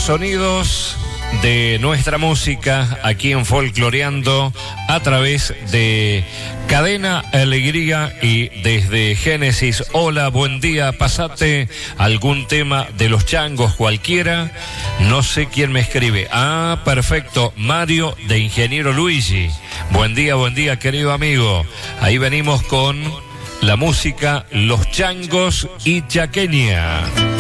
sonidos de nuestra música aquí en Folcloreando a través de Cadena Alegría y desde Génesis. Hola, buen día, pasate algún tema de los changos cualquiera. No sé quién me escribe. Ah, perfecto, Mario de Ingeniero Luigi. Buen día, querido amigo. Ahí venimos con la música Los Changos y Chaqueña.